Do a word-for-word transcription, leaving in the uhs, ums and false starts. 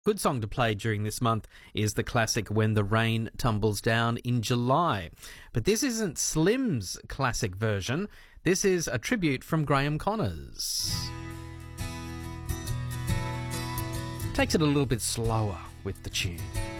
Good song to play during this month is the classic When the Rain Tumbles Down in July. But this isn't Slim's classic version. This is a tribute from Graham Connors. Takes it a little bit slower with the tune.